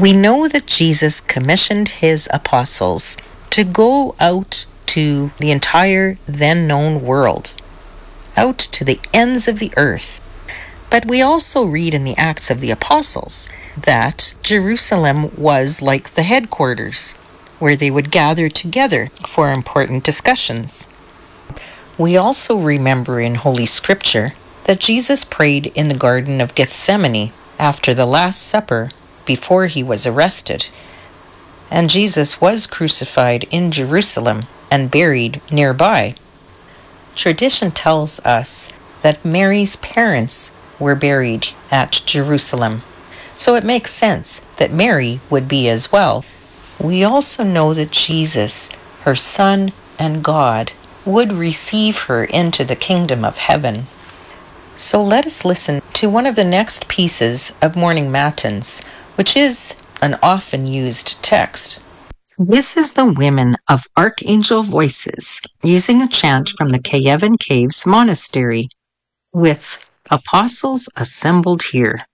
We know that Jesus commissioned his apostles to go out to the entire then known world, out to the ends of the earth. But we also read in the Acts of the Apostles that Jerusalem was like the headquarters, where they would gather together for important discussions. We also remember in Holy Scripture that Jesus prayed in the Garden of Gethsemane after the Last Supper before he was arrested. And Jesus was crucified in Jerusalem and buried nearby. Tradition tells us that Mary's parents were buried at Jerusalem, so it makes sense that Mary would be as well. We also know that Jesus, her Son and God, would receive her into the kingdom of heaven. So let us listen to one of the next pieces of Morning Matins, which is an often used text. This is the Women of Archangel Voices, using a chant from the Kievan Caves Monastery, with Apostles Assembled Here.